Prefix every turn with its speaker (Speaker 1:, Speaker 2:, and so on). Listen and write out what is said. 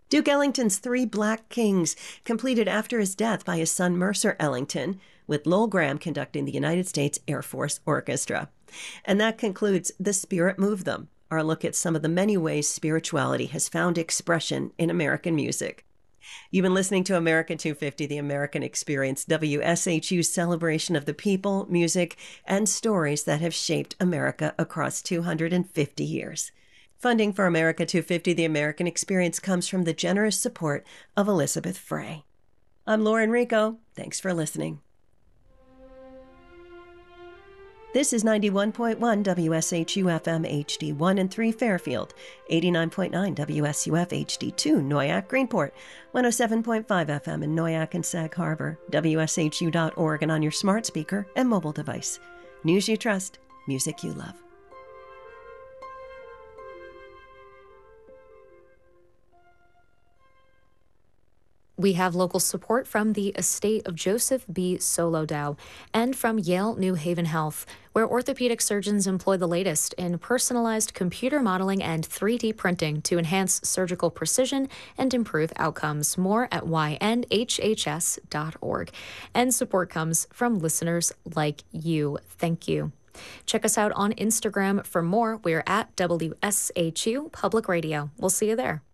Speaker 1: Duke Ellington's Three Black Kings, completed after his death by his son Mercer Ellington, with Lowell Graham conducting the United States Air Force Orchestra. And that concludes The Spirit Moved Them, our look at some of the many ways spirituality has found expression in American music. You've been listening to America 250, The American Experience, WSHU's celebration of the people, music, and stories that have shaped America across 250 years. Funding for America 250, The American Experience comes from the generous support of Elizabeth Frey. I'm Lauren Rico. Thanks for listening. This is 91.1 WSHU FM HD1 and 3 Fairfield, 89.9 WSUF HD2 Noyac Greenport, 107.5 FM in Noyac and Sag Harbor, WSHU.org, and on your smart speaker and mobile device. News you trust, music you love.
Speaker 2: We have local support from the estate of Joseph B. Solodow and from Yale New Haven Health, where orthopedic surgeons employ the latest in personalized computer modeling and 3D printing to enhance surgical precision and improve outcomes. More at ynhhs.org. And support comes from listeners like you. Thank you. Check us out on Instagram for more. We're at WSHU Public Radio. We'll see you there.